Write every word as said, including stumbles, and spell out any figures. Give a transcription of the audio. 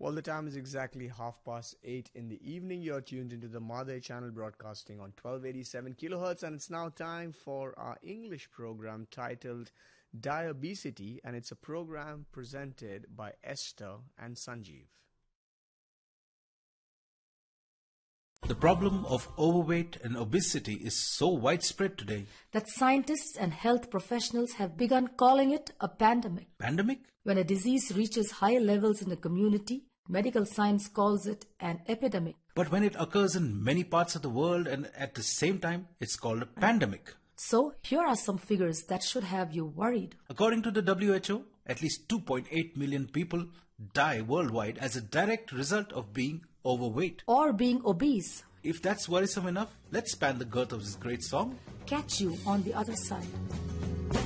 Well, the time is exactly half past eight in the evening. You're tuned into the Mother Channel broadcasting on twelve eighty-seven kilohertz, and it's now time for our English program titled Diabesity, and it's a program presented by Esther and Sanjeev. The problem of overweight and obesity is so widespread today that scientists and health professionals have begun calling it a pandemic. Pandemic? When a disease reaches higher levels in a community, medical science calls it an epidemic. But when it occurs in many parts of the world and at the same time, it's called a pandemic. So, here are some figures that should have you worried. According to the W H O, at least two point eight million people die worldwide as a direct result of being overweight. Or being obese. If that's worrisome enough, let's span the girth of this great song. Catch you on the other side.